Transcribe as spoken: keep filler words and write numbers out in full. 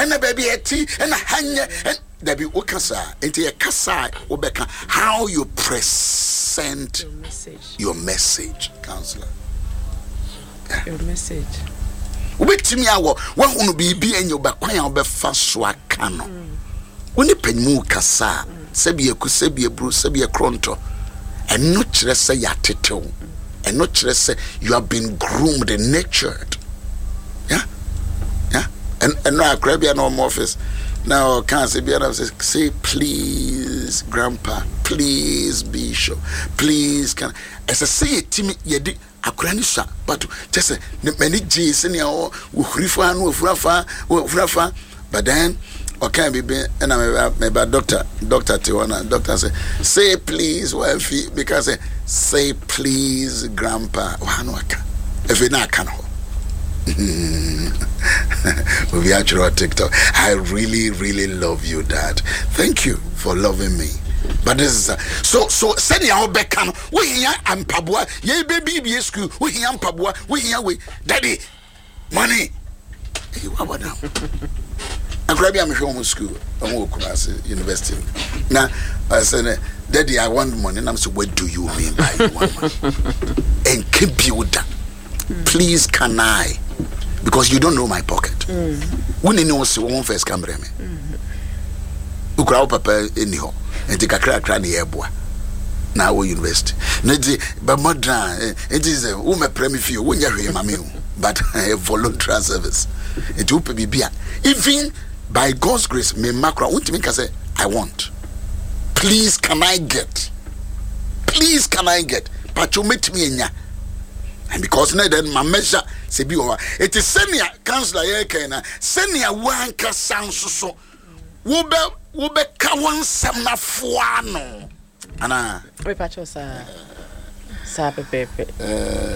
a baby a tea and a hanya and there be ukasa into a kasa obeka how you present your message your message counselor yeah. Your message ubetimi awo wa hunu bibi enyo ba kwan obefa so aka no woni panimu kasa sabi eku sabi ebru sabi ekronto eno kire se yatetew eno kire se you have been groomed and nurtured yeah yeah and and now grabia no office now can't say be say say please grandpa please bishop please can as I say timi yedi akurani sha but just many g senior uhrifa no ufrafa ufrafa but then okay be and I maybe doctor doctor Tiwana doctor say say please wife because say, say please grandpa wanwaka if you na can we actually on TikTok. I really really love you, Dad. Thank you for loving me. But this is uh, so so send your back on we here and Pabua ye baby be school we here and Pabua we here we daddy money you what now I grab you home school I'm university now I said daddy I want money and I'm saying what do you mean by you want money and keep you that please can I because you don't know my pocket when you know so one first camera me ukra papa anyhow and take a crack cranny airboy. Now we university. Nedi but modern it is a woman premium when you hear mammy, but a voluntary service. It will be beer. Even by God's grace, me macro won't make us say, I want. Please can I get? Please can I get? But you meet me in ya. And because then my measure say be over. It is senior counselor Yakena, senior one can sound so. Wobe wobe kawan samna fuano ana we pacho sa sa pepe